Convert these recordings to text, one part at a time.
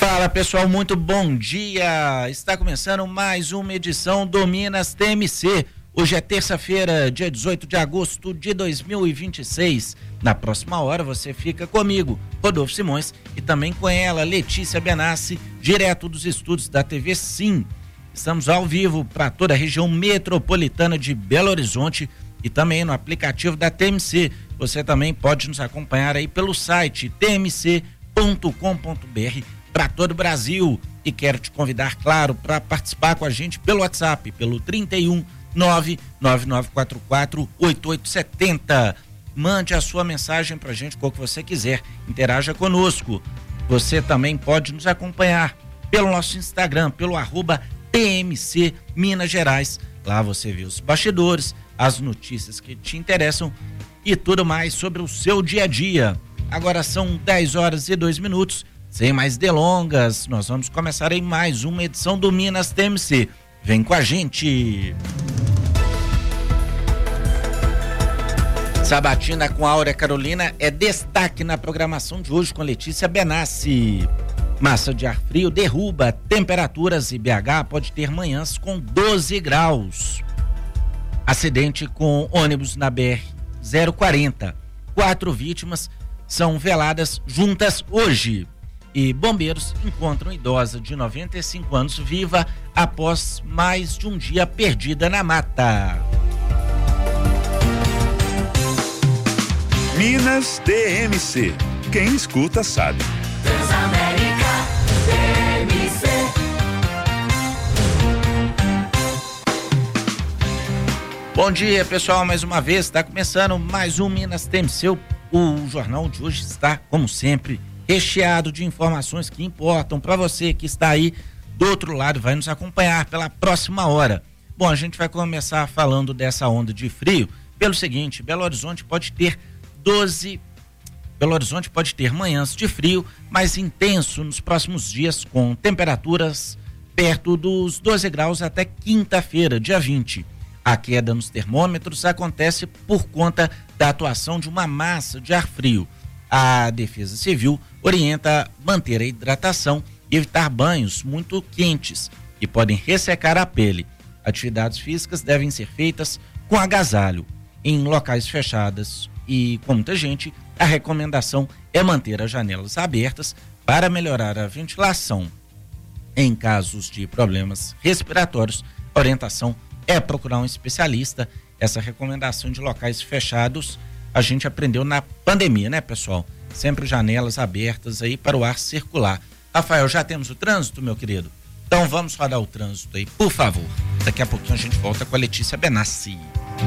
Fala pessoal, muito bom dia, está começando mais uma edição do Minas TMC, hoje é terça-feira, dia 18 de agosto de 2026, na próxima hora você fica comigo, Rodolfo Simões, e também com ela, Letícia Benassi, direto dos estúdios da TV Sim. Estamos ao vivo para toda a região metropolitana de Belo Horizonte e também no aplicativo da TMC, você também pode nos acompanhar aí pelo site tmc.com.br para todo o Brasil, e quero te convidar, claro, para participar com a gente pelo WhatsApp, pelo 31 99944 8870. Mande a sua mensagem pra gente, qual que você quiser, interaja conosco. Você também pode nos acompanhar pelo nosso Instagram, pelo @TMC Minas Gerais. Lá você vê os bastidores, as notícias que te interessam e tudo mais sobre o seu dia a dia. Agora são 10h02. Sem mais delongas, nós vamos começar em mais uma edição do Minas TMC. Vem com a gente! Sabatina com a Áurea Carolina é destaque na programação de hoje com Letícia Benassi. Massa de ar frio derruba temperaturas e BH pode ter manhãs com 12 graus. Acidente com ônibus na BR-040. 4 vítimas são veladas juntas hoje. E bombeiros encontram idosa de 95 anos viva após mais de um dia perdida na mata. Minas TMC. Quem escuta sabe. Transamérica TMC. Bom dia, pessoal, mais uma vez está começando mais um Minas TMC. O jornal de hoje está, como sempre, recheado de informações que importam para você que está aí do outro lado, vai nos acompanhar pela próxima hora. Bom, a gente vai começar falando dessa onda de frio pelo seguinte: Belo Horizonte pode ter manhãs de frio mais intenso nos próximos dias, com temperaturas perto dos 12 graus até quinta-feira, dia 20. A queda nos termômetros acontece por conta da atuação de uma massa de ar frio. A Defesa Civil orienta manter a hidratação e evitar banhos muito quentes, que podem ressecar a pele. Atividades físicas devem ser feitas com agasalho. Em locais fechados e com muita gente, a recomendação é manter as janelas abertas para melhorar a ventilação. Em casos de problemas respiratórios, a orientação é procurar um especialista. Essa recomendação de locais fechados a gente aprendeu na pandemia, né, pessoal? Sempre janelas abertas aí para o ar circular. Rafael, já temos o trânsito, meu querido? Então vamos rodar o trânsito aí, por favor. Daqui a pouquinho a gente volta com a Letícia Benassi.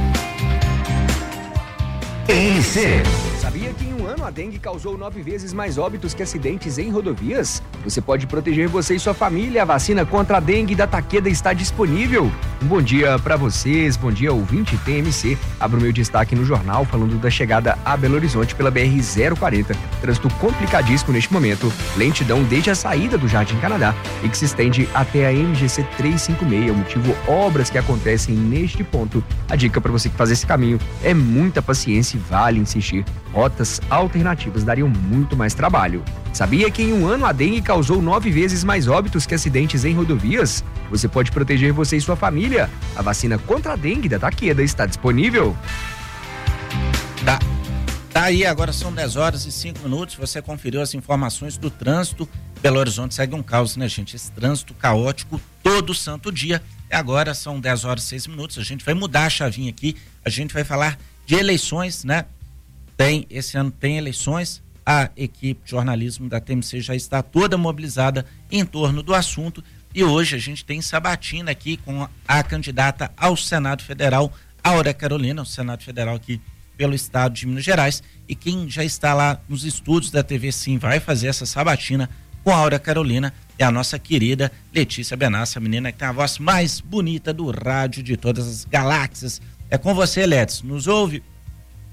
TMC. Sabia que em um ano a dengue causou 9 vezes mais óbitos que acidentes em rodovias? Você pode proteger você e sua família. A vacina contra a dengue da Takeda está disponível. Um bom dia para vocês, bom dia ouvinte TMC. Abro meu destaque no jornal falando da chegada a Belo Horizonte pela BR-040. Trânsito complicadíssimo neste momento, lentidão desde a saída do Jardim Canadá e que se estende até a MGC 356. O motivo, obras que acontecem neste ponto. A dica para você que faz esse caminho é muita paciência e vale insistir. Rotas alternativas dariam muito mais trabalho. Sabia que em um ano a dengue causou 9 vezes mais óbitos que acidentes em rodovias? Você pode proteger você e sua família. A vacina contra a dengue da Takeda está disponível. Tá aí, agora são 10h05. Você conferiu as informações do trânsito. Belo Horizonte segue um caos, né, gente? Esse trânsito caótico todo santo dia. E agora são 10h06. A gente vai mudar a chavinha aqui. A gente vai falar de eleições, né? Esse ano tem eleições. A equipe de jornalismo da TMC já está toda mobilizada em torno do assunto. E hoje a gente tem sabatina aqui com a candidata ao Senado Federal, Áurea Carolina, o Senado Federal aqui pelo estado de Minas Gerais. E quem já está lá nos estúdios da TV Sim vai fazer essa sabatina com a Áurea Carolina é a nossa querida Letícia Benassi, a menina que tem a voz mais bonita do rádio de todas as galáxias. É com você, Letícia. Nos ouve?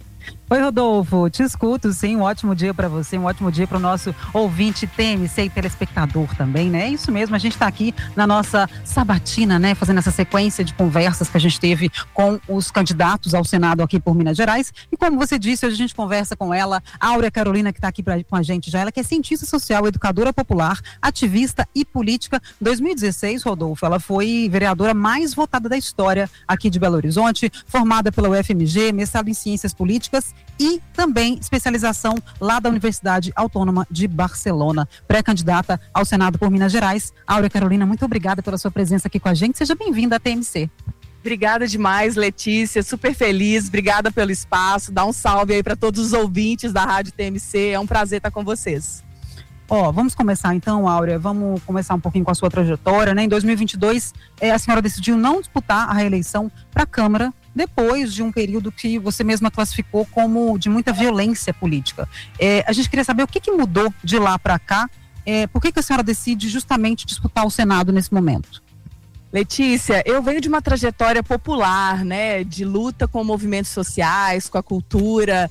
Oi, Rodolfo, te escuto, sim, um ótimo dia para você, um ótimo dia para o nosso ouvinte TMC e telespectador também, né? É isso mesmo, a gente está aqui na nossa sabatina, né? Fazendo essa sequência de conversas que a gente teve com os candidatos ao Senado aqui por Minas Gerais. E como você disse, hoje a gente conversa com ela, Áurea Carolina, que está aqui com a gente já, ela que é cientista social, educadora popular, ativista e política. Em 2016, Rodolfo, ela foi vereadora mais votada da história aqui de Belo Horizonte, formada pela UFMG, mestrado em Ciências Políticas e também especialização lá da Universidade Autônoma de Barcelona, pré-candidata ao Senado por Minas Gerais. Áurea Carolina, muito obrigada pela sua presença aqui com a gente, seja bem-vinda à TMC. Obrigada demais, Letícia, super feliz, obrigada pelo espaço, dá um salve aí para todos os ouvintes da Rádio TMC, é um prazer estar com vocês. Vamos começar então, Áurea, vamos começar um pouquinho com a sua trajetória, né? Em 2022, a senhora decidiu não disputar a reeleição para a Câmara, depois de um período que você mesma classificou como de muita violência política. A gente queria saber o que mudou de lá para cá, por que a senhora decide justamente disputar o Senado nesse momento? Letícia, eu venho de uma trajetória popular, né, de luta com movimentos sociais, com a cultura,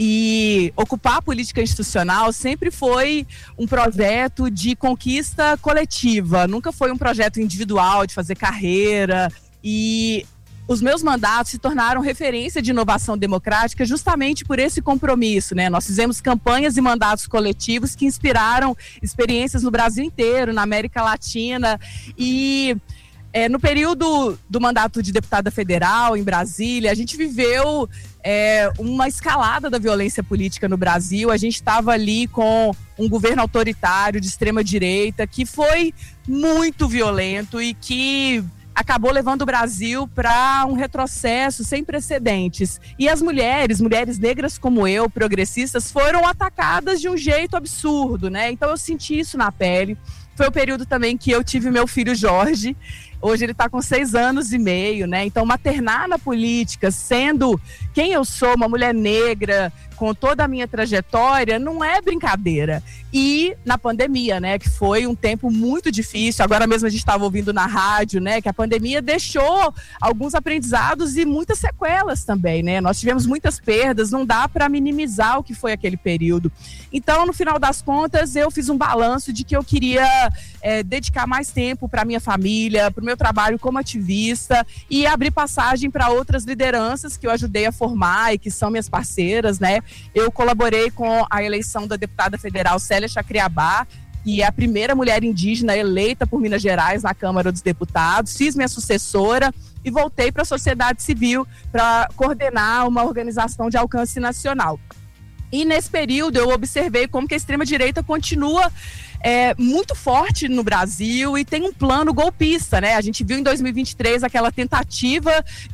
e ocupar a política institucional sempre foi um projeto de conquista coletiva, nunca foi um projeto individual de fazer carreira, e os meus mandatos se tornaram referência de inovação democrática justamente por esse compromisso, né? Nós fizemos campanhas e mandatos coletivos que inspiraram experiências no Brasil inteiro, na América Latina, e no período do mandato de deputada federal em Brasília, a gente viveu uma escalada da violência política no Brasil. A gente estava ali com um governo autoritário de extrema-direita que foi muito violento e que acabou levando o Brasil para um retrocesso sem precedentes. E as mulheres negras como eu, progressistas, foram atacadas de um jeito absurdo, né? Então eu senti isso na pele. Foi o período também que eu tive meu filho Jorge. Hoje ele está com 6 anos e meio, né? Então, maternar na política, sendo quem eu sou, uma mulher negra, com toda a minha trajetória, não é brincadeira. E na pandemia, né? Que foi um tempo muito difícil. Agora mesmo a gente estava ouvindo na rádio, né? Que a pandemia deixou alguns aprendizados e muitas sequelas também, né? Nós tivemos muitas perdas, não dá para minimizar o que foi aquele período. Então, no final das contas, eu fiz um balanço de que eu queria dedicar mais tempo para minha família, para o meu trabalho como ativista e abrir passagem para outras lideranças que eu ajudei a formar e que são minhas parceiras, né? Eu colaborei com a eleição da deputada federal Célia Chacriabá, que é a primeira mulher indígena eleita por Minas Gerais na Câmara dos Deputados. Fiz minha sucessora e voltei para a sociedade civil para coordenar uma organização de alcance nacional. E nesse período eu observei como que a extrema-direita continua muito forte no Brasil e tem um plano golpista, né? A gente viu em 2023 aquela tentativa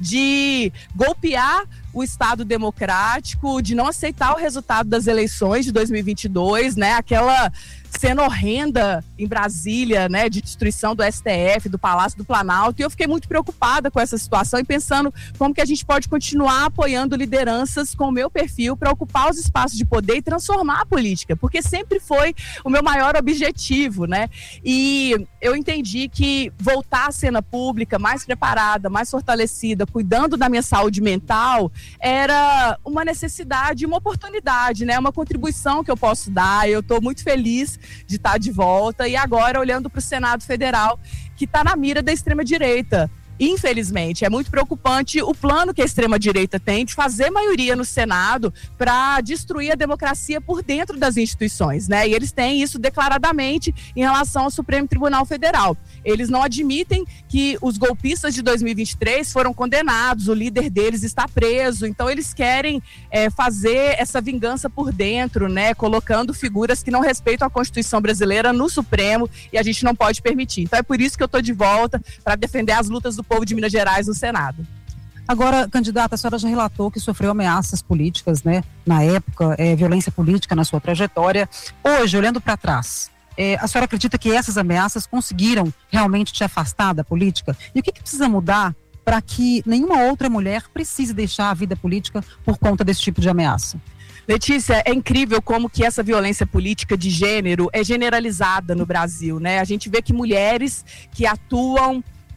de golpear o Estado democrático, de não aceitar o resultado das eleições de 2022, né? Aquela cena horrenda em Brasília, né, de destruição do STF, do Palácio do Planalto, e eu fiquei muito preocupada com essa situação e pensando como que a gente pode continuar apoiando lideranças com o meu perfil para ocupar os espaços de poder e transformar a política, porque sempre foi o meu maior objetivo, né? E eu entendi que voltar à cena pública mais preparada, mais fortalecida, cuidando da minha saúde mental, era uma necessidade, uma oportunidade, né? Uma contribuição que eu posso dar. Eu estou muito feliz de estar de volta e agora olhando para o Senado Federal, que está na mira da extrema-direita. Infelizmente, é muito preocupante o plano que a extrema-direita tem de fazer maioria no Senado para destruir a democracia por dentro das instituições, né? E eles têm isso declaradamente em relação ao Supremo Tribunal Federal. Eles não admitem que os golpistas de 2023 foram condenados, o líder deles está preso, então eles querem fazer essa vingança por dentro, né? Colocando figuras que não respeitam a Constituição brasileira no Supremo e a gente não pode permitir. Então é por isso que eu estou de volta para defender as lutas do povo de Minas Gerais no Senado. Agora, candidata, a senhora já relatou que sofreu ameaças políticas, né? Na época, violência política na sua trajetória. Hoje, olhando para trás, a senhora acredita que essas ameaças conseguiram realmente te afastar da política? E o que precisa mudar para que nenhuma outra mulher precise deixar a vida política por conta desse tipo de ameaça? Letícia, é incrível como que essa violência política de gênero é generalizada no Brasil, né? A gente vê que mulheres que atuam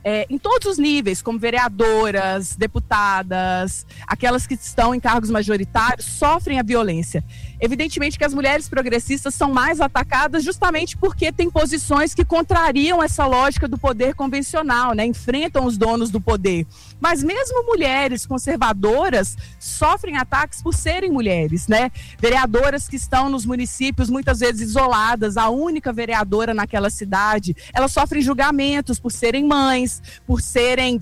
em todos os níveis, como vereadoras, deputadas, aquelas que estão em cargos majoritários, sofrem a violência. Evidentemente que as mulheres progressistas são mais atacadas justamente porque têm posições que contrariam essa lógica do poder convencional, né? Enfrentam os donos do poder. Mas mesmo mulheres conservadoras sofrem ataques por serem mulheres, né? Vereadoras que estão nos municípios muitas vezes isoladas, a única vereadora naquela cidade, elas sofrem julgamentos por serem mães, por serem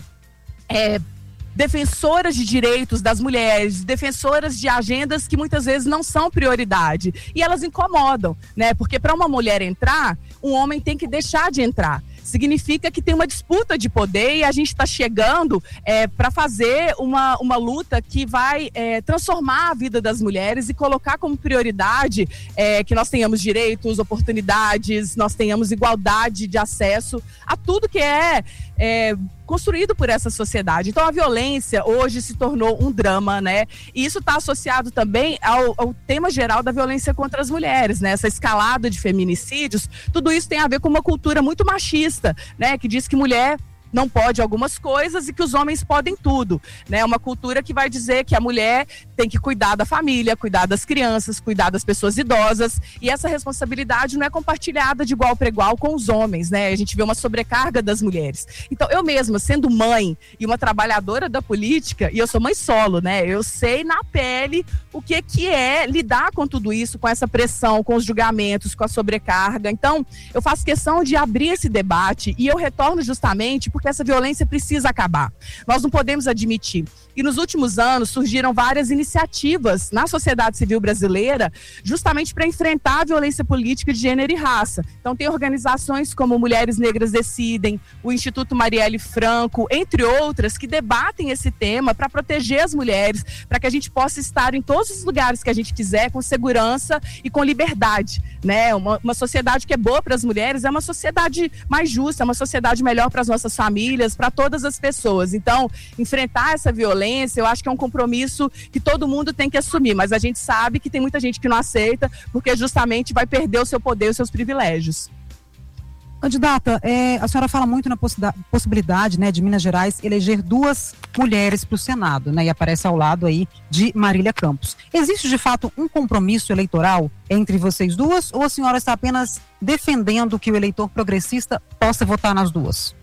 defensoras de direitos das mulheres, defensoras de agendas que muitas vezes não são prioridade. E elas incomodam, né? Porque para uma mulher entrar, um homem tem que deixar de entrar. Significa que tem uma disputa de poder e a gente está chegando para fazer uma luta que vai transformar a vida das mulheres e colocar como prioridade que nós tenhamos direitos, oportunidades, nós tenhamos igualdade de acesso a tudo que é construído por essa sociedade. Então a violência hoje se tornou um drama, né? E isso está associado também ao tema geral da violência contra as mulheres, né? Essa escalada de feminicídios, tudo isso tem a ver com uma cultura muito machista, né? Que diz que mulher não pode algumas coisas e que os homens podem tudo, né? Uma cultura que vai dizer que a mulher tem que cuidar da família, cuidar das crianças, cuidar das pessoas idosas, e essa responsabilidade não é compartilhada de igual para igual com os homens, né? A gente vê uma sobrecarga das mulheres. Então, eu mesma, sendo mãe e uma trabalhadora da política, e eu sou mãe solo, né? Eu sei na pele o que é lidar com tudo isso, com essa pressão, com os julgamentos, com a sobrecarga. Então, eu faço questão de abrir esse debate e eu retorno justamente porque essa violência precisa acabar. Nós não podemos admitir. E nos últimos anos surgiram várias iniciativas na sociedade civil brasileira justamente para enfrentar a violência política de gênero e raça. Então tem organizações como Mulheres Negras Decidem, o Instituto Marielle Franco, entre outras, que debatem esse tema para proteger as mulheres, para que a gente possa estar em todos os lugares que a gente quiser, com segurança e com liberdade, né? Uma sociedade que é boa para as mulheres é uma sociedade mais justa, é uma sociedade melhor para as nossas famílias, para todas as pessoas. Então, enfrentar essa violência, eu acho que é um compromisso que todo mundo tem que assumir, mas a gente sabe que tem muita gente que não aceita, porque justamente vai perder o seu poder, os seus privilégios. Candidata, a senhora fala muito na possibilidade, né, de Minas Gerais eleger 2 mulheres para o Senado, né, e aparece ao lado aí de Marília Campos. Existe de fato um compromisso eleitoral entre vocês duas, ou a senhora está apenas defendendo que o eleitor progressista possa votar nas duas?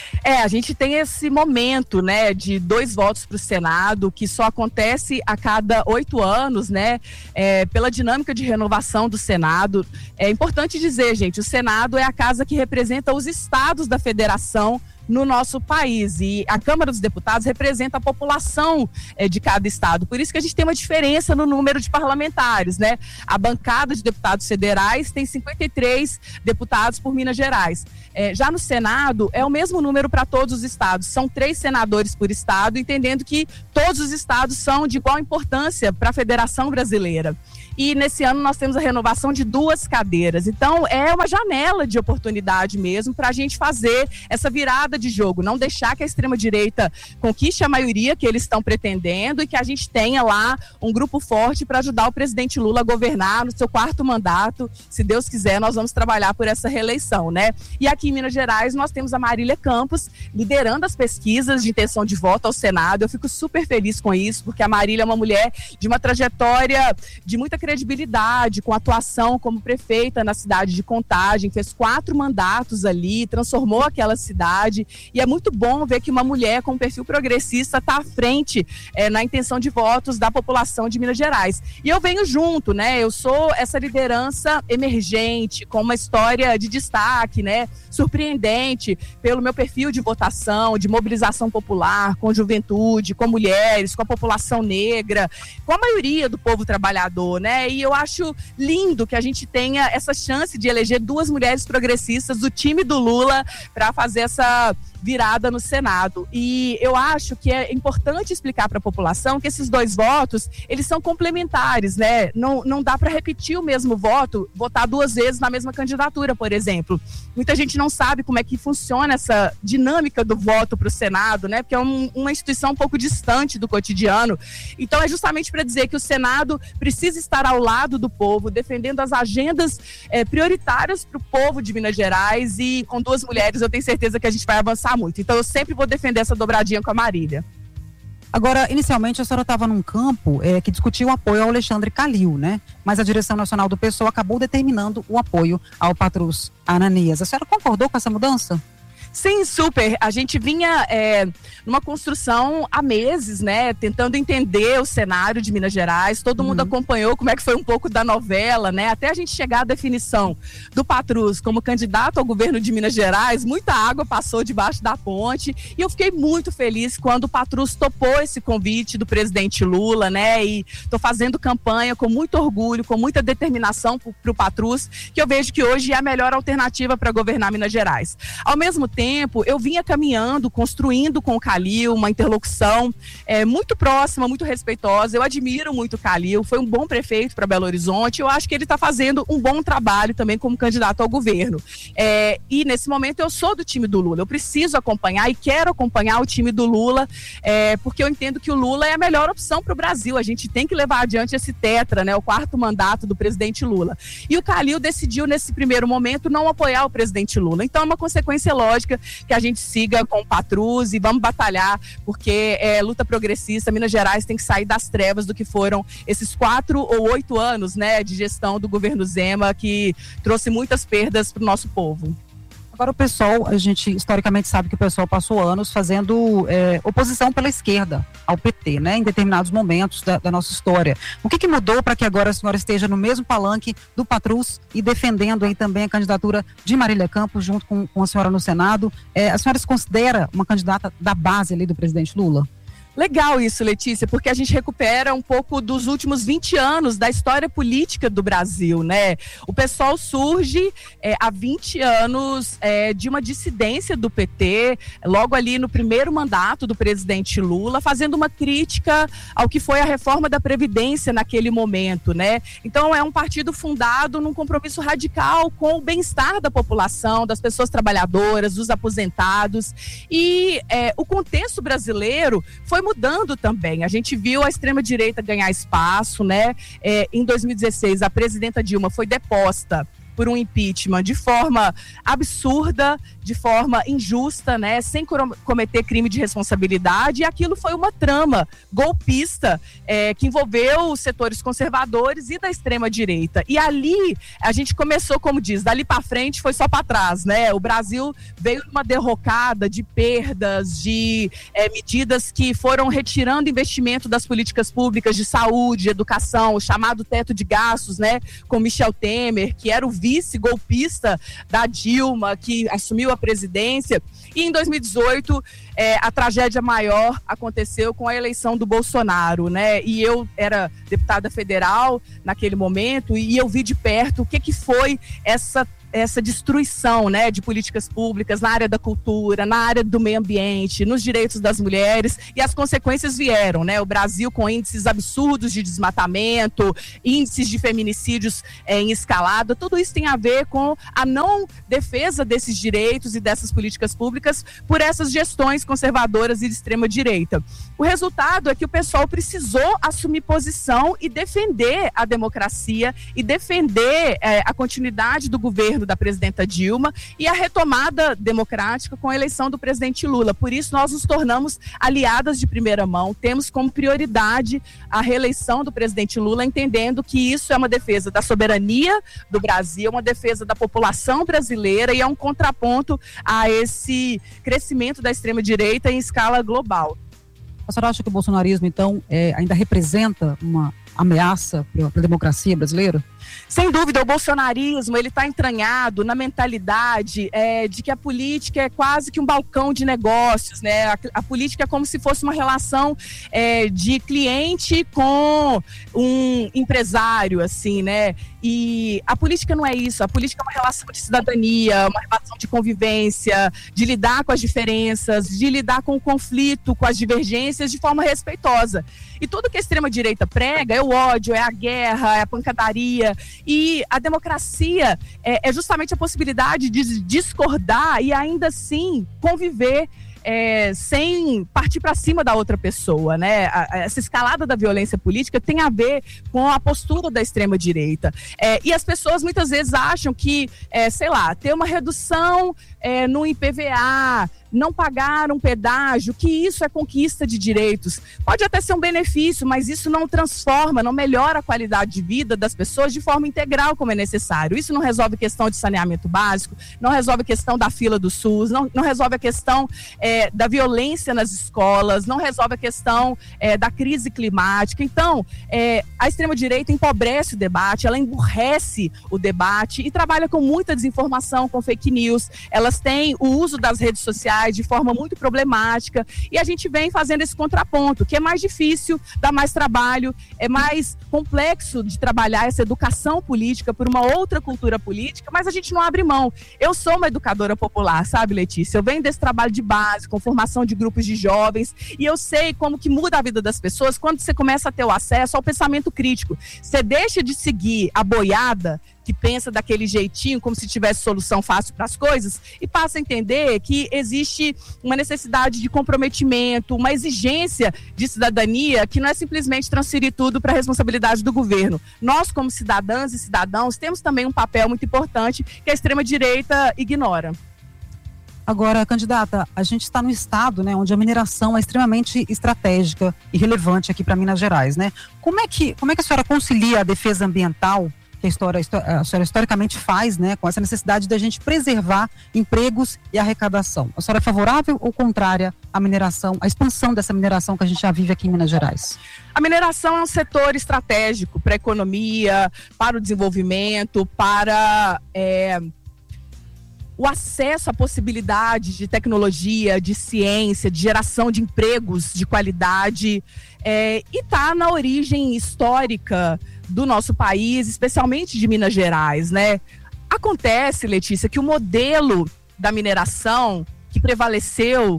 A gente tem esse momento, né, de 2 votos para o Senado, que só acontece a cada 8 anos, né, pela dinâmica de renovação do Senado. É importante dizer, gente, o Senado é a casa que representa os estados da federação no nosso país, e a Câmara dos Deputados representa a população de cada estado, por isso que a gente tem uma diferença no número de parlamentares, né? A bancada de deputados federais tem 53 deputados por Minas Gerais. Já no Senado é o mesmo número para todos os estados, são 3 senadores por estado, entendendo que todos os estados são de igual importância para a Federação Brasileira. E nesse ano nós temos a renovação de 2 cadeiras. Então é uma janela de oportunidade mesmo para a gente fazer essa virada de jogo, não deixar que a extrema-direita conquiste a maioria que eles estão pretendendo e que a gente tenha lá um grupo forte para ajudar o presidente Lula a governar no seu 4º mandato. Se Deus quiser, nós vamos trabalhar por essa reeleição, né? E aqui em Minas Gerais nós temos a Marília Campos liderando as pesquisas de intenção de voto ao Senado. Eu fico super feliz com isso, porque a Marília é uma mulher de uma trajetória de muita credibilidade, com atuação como prefeita na cidade de Contagem, fez 4 mandatos ali, transformou aquela cidade, e é muito bom ver que uma mulher com perfil progressista está à frente na intenção de votos da população de Minas Gerais. E eu venho junto, né? Eu sou essa liderança emergente, com uma história de destaque, né? Surpreendente pelo meu perfil de votação, de mobilização popular, com juventude, com mulheres, com a população negra, com a maioria do povo trabalhador, né? E eu acho lindo que a gente tenha essa chance de eleger 2 mulheres progressistas do time do Lula para fazer essa virada no Senado. E eu acho que é importante explicar para a população que esses 2 votos, eles são complementares, né? Não dá para repetir o mesmo voto, votar 2 vezes na mesma candidatura, por exemplo. Muita gente não sabe como é que funciona essa dinâmica do voto para o Senado, né? Porque é uma instituição um pouco distante do cotidiano. Então é justamente para dizer que o Senado precisa estar estar ao lado do povo, defendendo as agendas prioritárias para o povo de Minas Gerais, e com 2 mulheres eu tenho certeza que a gente vai avançar muito. Então eu sempre vou defender essa dobradinha com a Marília. Agora, inicialmente, a senhora estava num campo que discutia o apoio ao Alexandre Calil, né? Mas a direção nacional do PSOL acabou determinando o apoio ao Patrus Ananias. A senhora concordou com essa mudança? Sim, super. A gente vinha numa construção há meses, né? Tentando entender o cenário de Minas Gerais. Todo mundo acompanhou como é que foi um pouco da novela, né? Até a gente chegar à definição do Patrus como candidato ao governo de Minas Gerais, muita água passou debaixo da ponte. E eu fiquei muito feliz quando o Patrus topou esse convite do presidente Lula, né? E tô fazendo campanha com muito orgulho, com muita determinação para o Patrus, que eu vejo que hoje é a melhor alternativa para governar Minas Gerais. Ao mesmo tempo, eu vinha caminhando, construindo com o Calil uma interlocução muito próxima, muito respeitosa. Eu admiro muito o Calil, foi um bom prefeito para Belo Horizonte. Eu acho que ele está fazendo um bom trabalho também como candidato ao governo. E nesse momento eu sou do time do Lula. Eu preciso acompanhar e quero acompanhar o time do Lula, porque eu entendo que o Lula é a melhor opção para o Brasil. A gente tem que levar adiante esse tetra, né, o 4º mandato do presidente Lula. E o Calil decidiu, nesse primeiro momento, não apoiar o presidente Lula. Então é uma consequência lógica que a gente siga com o Patrus e vamos batalhar, porque luta progressista. Minas Gerais tem que sair das trevas do que foram esses 4 ou 8 anos, né, de gestão do governo Zema, que trouxe muitas perdas para o nosso povo. Agora o PSOL, a gente historicamente sabe que o PSOL passou anos fazendo oposição pela esquerda ao PT, né, em determinados momentos da nossa história. O que mudou para que agora a senhora esteja no mesmo palanque do Patrus e defendendo aí também a candidatura de Marília Campos junto com a senhora no Senado? A senhora se considera uma candidata da base ali do presidente Lula? Legal isso, Letícia, porque a gente recupera um pouco dos últimos 20 anos da história política do Brasil, né? O PSOL surge há 20 anos de uma dissidência do PT, logo ali no primeiro mandato do presidente Lula, fazendo uma crítica ao que foi a reforma da Previdência naquele momento, né? Então é um partido fundado num compromisso radical com o bem-estar da população, das pessoas trabalhadoras, dos aposentados, e o contexto brasileiro foi mudando também. A gente viu a extrema-direita ganhar espaço, né? Em 2016, a presidenta Dilma foi deposta por um impeachment de forma absurda, de forma injusta, né, sem cometer crime de responsabilidade, e aquilo foi uma trama golpista que envolveu os setores conservadores e da extrema-direita. E ali a gente começou, como diz, dali para frente foi só para trás, né? O Brasil veio numa derrocada de perdas, de medidas que foram retirando investimento das políticas públicas de saúde, educação, o chamado teto de gastos, né, com Michel Temer, que era o vice-golpista da Dilma, que assumiu a presidência. E em 2018, a tragédia maior aconteceu com a eleição do Bolsonaro, né? E eu era deputada federal naquele momento e eu vi de perto o que foi essa destruição, né, de políticas públicas na área da cultura, na área do meio ambiente, nos direitos das mulheres, e as consequências vieram, né? O Brasil com índices absurdos de desmatamento, índices de feminicídios em escalada, tudo isso tem a ver com a não defesa desses direitos e dessas políticas públicas por essas gestões conservadoras e de extrema direita. O resultado é que o pessoal precisou assumir posição e defender a democracia e defender a continuidade do governo da presidenta Dilma e a retomada democrática com a eleição do presidente Lula. Por isso, nós nos tornamos aliadas de primeira mão, temos como prioridade a reeleição do presidente Lula, entendendo que isso é uma defesa da soberania do Brasil, uma defesa da população brasileira e é um contraponto a esse crescimento da extrema-direita em escala global. A senhora acha que o bolsonarismo, então, ainda representa uma ameaça para a democracia brasileira? Sem dúvida, o bolsonarismo ele está entranhado na mentalidade de que a política é quase que um balcão de negócios, né? A política é como se fosse uma relação de cliente com um empresário, assim, né? E a política não é isso. A política é uma relação de cidadania, uma relação de convivência, de lidar com as diferenças, de lidar com o conflito, com as divergências de forma respeitosa. E tudo que a extrema-direita prega é o ódio, é a guerra, é a pancadaria. E a democracia é justamente a possibilidade de discordar e ainda assim conviver sem partir para cima da outra pessoa, né? Essa escalada da violência política tem a ver com a postura da extrema-direita. E as pessoas muitas vezes acham que, ter uma redução no IPVA, não pagar um pedágio, que isso é conquista de direitos. Pode até ser um benefício, mas isso não transforma, não melhora a qualidade de vida das pessoas de forma integral como é necessário. Isso não resolve a questão de saneamento básico, não resolve a questão da fila do SUS, não resolve a questão da violência nas escolas, não resolve a questão da crise climática. Então, a extrema-direita empobrece o debate, ela emburrece o debate e trabalha com muita desinformação, com fake news. Elas têm o uso das redes sociais de forma muito problemática, e a gente vem fazendo esse contraponto, que é mais difícil, dá mais trabalho, é mais complexo de trabalhar essa educação política por uma outra cultura política, mas a gente não abre mão. Eu sou uma educadora popular, sabe, Letícia? Eu venho desse trabalho de base, com formação de grupos de jovens, e eu sei como que muda a vida das pessoas quando você começa a ter o acesso ao pensamento crítico. Você deixa de seguir a boiada que pensa daquele jeitinho, como se tivesse solução fácil para as coisas, e passa a entender que existe uma necessidade de comprometimento, uma exigência de cidadania, que não é simplesmente transferir tudo para a responsabilidade do governo. Nós, como cidadãs e cidadãos, temos também um papel muito importante que a extrema-direita ignora. Agora, candidata, a gente está no estado, né, onde a mineração é extremamente estratégica e relevante aqui para Minas Gerais, né? Como é que a senhora concilia a defesa ambiental que a senhora historicamente faz, né, com essa necessidade da gente preservar empregos e arrecadação? A senhora é favorável ou contrária à mineração, à expansão dessa mineração que a gente já vive aqui em Minas Gerais? A mineração é um setor estratégico para a economia, para o desenvolvimento, para o acesso à possibilidade de tecnologia, de ciência, de geração de empregos de qualidade, e está na origem histórica do nosso país, especialmente de Minas Gerais, né? Acontece, Letícia, que o modelo da mineração que prevaleceu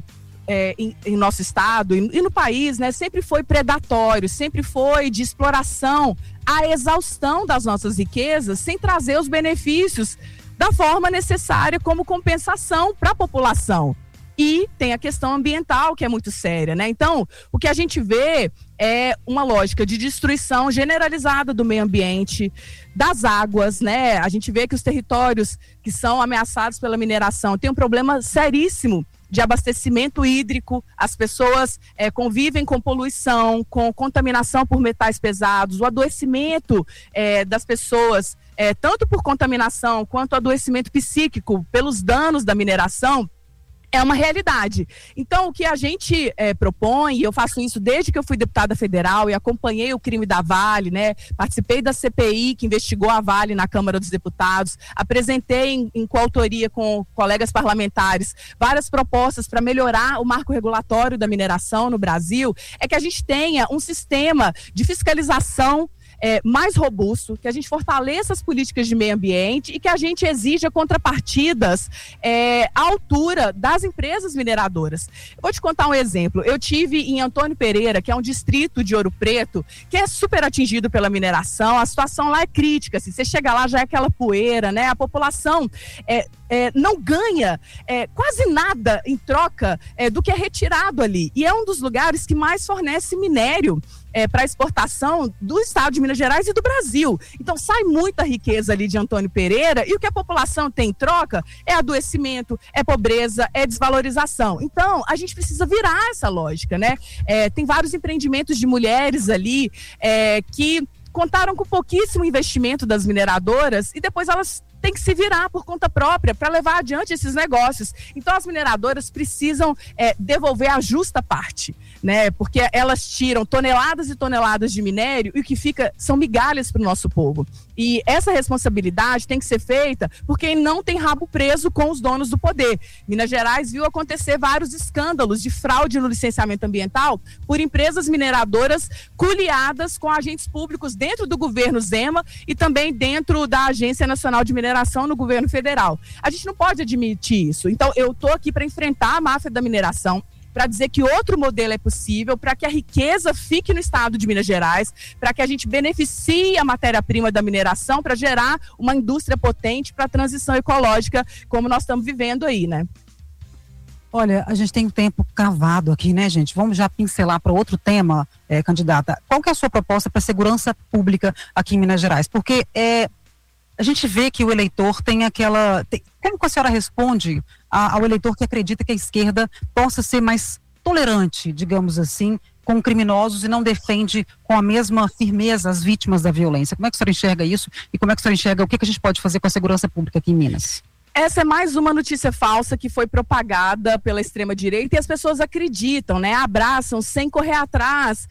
em nosso estado e no país, né, sempre foi predatório, sempre foi de exploração à exaustão das nossas riquezas, sem trazer os benefícios da forma necessária como compensação para a população. E tem a questão ambiental, que é muito séria, né? Então, o que a gente vê é uma lógica de destruição generalizada do meio ambiente, das águas, né? A gente vê que os territórios que são ameaçados pela mineração têm um problema seríssimo de abastecimento hídrico. As pessoas convivem com poluição, com contaminação por metais pesados, o adoecimento das pessoas, tanto por contaminação quanto adoecimento psíquico pelos danos da mineração, é uma realidade. Então, o que a gente propõe, e eu faço isso desde que eu fui deputada federal e acompanhei o crime da Vale, né? Participei da CPI que investigou a Vale na Câmara dos Deputados, apresentei em coautoria com colegas parlamentares várias propostas para melhorar o marco regulatório da mineração no Brasil, é que a gente tenha um sistema de fiscalização mais robusto, que a gente fortaleça as políticas de meio ambiente e que a gente exija contrapartidas à altura das empresas mineradoras. Eu vou te contar um exemplo. Eu tive em Antônio Pereira, que é um distrito de Ouro Preto, que é super atingido pela mineração. A situação lá é crítica, assim, você chega lá, já é aquela poeira, né? A população não ganha quase nada em troca do que é retirado ali. E é um dos lugares que mais fornece minério para exportação do estado de Minas Gerais e do Brasil. Então sai muita riqueza ali de Antônio Pereira e o que a população tem em troca é adoecimento, é pobreza, é desvalorização. Então a gente precisa virar essa lógica, né? Tem vários empreendimentos de mulheres ali que contaram com pouquíssimo investimento das mineradoras e depois elas têm que se virar por conta própria para levar adiante esses negócios. Então as mineradoras precisam devolver a justa parte, né? Porque elas tiram toneladas e toneladas de minério e o que fica são migalhas para o nosso povo. E essa responsabilidade tem que ser feita por quem não tem rabo preso com os donos do poder. Minas Gerais viu acontecer vários escândalos de fraude no licenciamento ambiental por empresas mineradoras culiadas com agentes públicos dentro do governo Zema e também dentro da Agência Nacional de Mineração no governo federal. A gente não pode admitir isso. Então eu estou aqui para enfrentar a máfia da mineração, para dizer que outro modelo é possível, para que a riqueza fique no estado de Minas Gerais, para que a gente beneficie a matéria-prima da mineração, para gerar uma indústria potente para a transição ecológica, como nós estamos vivendo aí, né? Olha, a gente tem um tempo cavado aqui, né, gente? Vamos já pincelar para outro tema, candidata. Qual que é a sua proposta para a segurança pública aqui em Minas Gerais? Porque a gente vê que o eleitor tem aquela... Como que a senhora responde ao eleitor que acredita que a esquerda possa ser mais tolerante, digamos assim, com criminosos e não defende com a mesma firmeza as vítimas da violência? Como é que a senhora enxerga isso? E como é que a senhora enxerga o que a gente pode fazer com a segurança pública aqui em Minas? Essa é mais uma notícia falsa que foi propagada pela extrema-direita e as pessoas acreditam, né? Abraçam sem correr atrás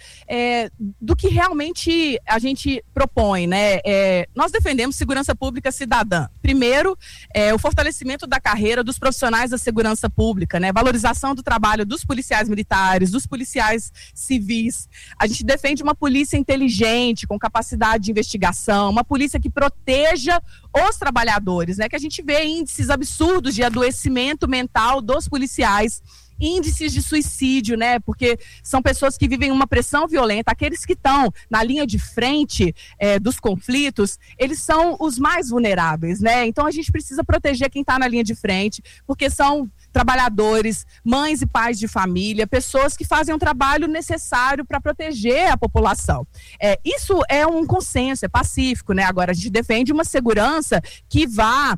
do que realmente a gente propõe, né? Nós defendemos segurança pública cidadã. Primeiro, o fortalecimento da carreira dos profissionais da segurança pública, né? Valorização do trabalho dos policiais militares, dos policiais civis. A gente defende uma polícia inteligente, com capacidade de investigação, uma polícia que proteja os trabalhadores, né? Que a gente vê índices absurdos de adoecimento mental dos policiais, índices de suicídio, né? Porque são pessoas que vivem uma pressão violenta. Aqueles que estão na linha de frente dos conflitos, eles são os mais vulneráveis, né? Então a gente precisa proteger quem está na linha de frente, porque são trabalhadores, mães e pais de família, pessoas que fazem um trabalho necessário para proteger a população. Isso é um consenso, é pacífico, né? Agora a gente defende uma segurança que vá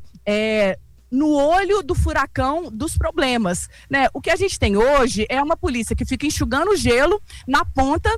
no olho do furacão dos problemas, né? O que a gente tem hoje é uma polícia que fica enxugando gelo na ponta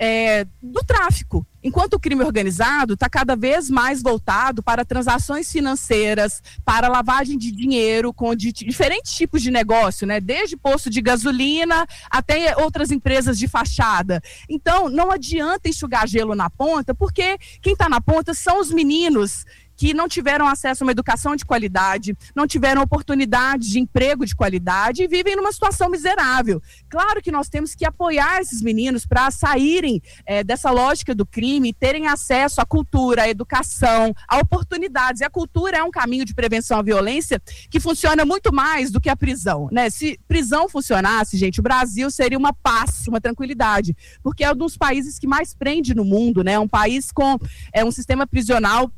do tráfico, enquanto o crime organizado está cada vez mais voltado para transações financeiras, para lavagem de dinheiro com diferentes tipos de negócio, né? Desde posto de gasolina até outras empresas de fachada. Então, não adianta enxugar gelo na ponta, porque quem está na ponta são os meninos que não tiveram acesso a uma educação de qualidade, não tiveram oportunidade de emprego de qualidade e vivem numa situação miserável. Claro que nós temos que apoiar esses meninos para saírem dessa lógica do crime, terem acesso à cultura, à educação, a oportunidades. E a cultura é um caminho de prevenção à violência que funciona muito mais do que a prisão, né? Se prisão funcionasse, gente, o Brasil seria uma paz, uma tranquilidade, porque é um dos países que mais prende no mundo, né? Um país com um sistema prisional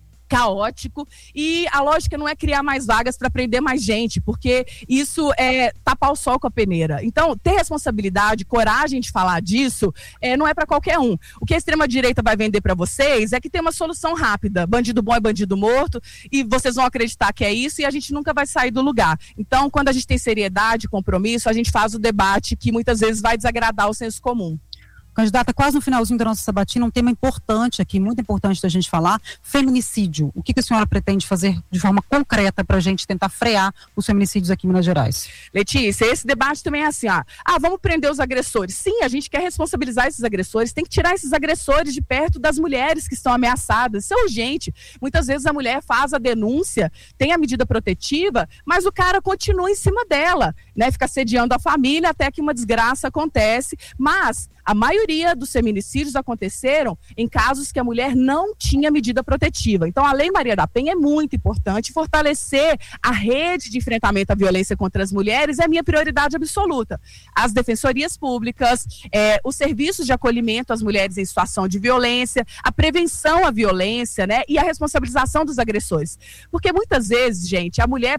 caótico, e a lógica não é criar mais vagas para prender mais gente, porque isso é tapar o sol com a peneira. Então, ter responsabilidade, coragem de falar disso, não é para qualquer um. O que a extrema-direita vai vender para vocês é que tem uma solução rápida, bandido bom é bandido morto, e vocês vão acreditar que é isso, e a gente nunca vai sair do lugar. Então, quando a gente tem seriedade, compromisso, a gente faz o debate que muitas vezes vai desagradar o senso comum. Candidata, quase no finalzinho da nossa sabatina, um tema importante aqui, muito importante da gente falar, feminicídio. O que a senhora pretende fazer de forma concreta para a gente tentar frear os feminicídios aqui em Minas Gerais? Letícia, esse debate também é assim, vamos prender os agressores. Sim, a gente quer responsabilizar esses agressores, tem que tirar esses agressores de perto das mulheres que estão ameaçadas. Isso é urgente. Muitas vezes a mulher faz a denúncia, tem a medida protetiva, mas o cara continua em cima dela, né? Fica assediando a família até que uma desgraça acontece, mas a maioria dos feminicídios aconteceram em casos que a mulher não tinha medida protetiva. Então, a Lei Maria da Penha é muito importante. Fortalecer a rede de enfrentamento à violência contra as mulheres é a minha prioridade absoluta. As defensorias públicas, os serviços de acolhimento às mulheres em situação de violência, a prevenção à violência, né, e a responsabilização dos agressores. Porque muitas vezes, gente, a mulher